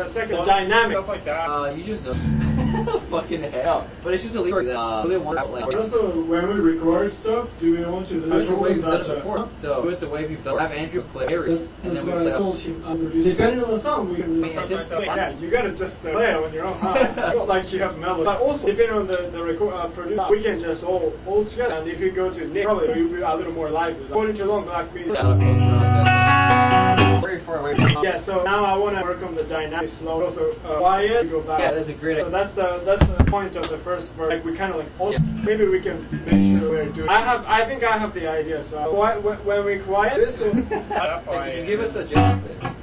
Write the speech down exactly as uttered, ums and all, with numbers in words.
second, the dynamic. Stuff like that. Uh, you just know. Fucking hell. But it's just a lever that uh, really want out like. Also, when we record stuff, do we want to? Do it the way we've done it before. So do it the way we've done. Have Andrew play areas, and then we play. Depending on the song, we can. Yeah, you gotta just uh, play it on your own. Huh? Not like you have melody. But also, depending on the the record uh, producer, we can just all all together. And if you go to Nick, probably you'll be a little more lively. According to Long Black Beats. Very far away from. Yeah, so now I want to work on the dynamic slow. Also, uh, quiet. We go back. Yeah, that's a great. So that's the that's the point of the first verse. Like we kind of like. Also, yeah. Maybe we can make sure we're doing. I have. I think I have the idea. So when we quiet this. Will, you give us a chance.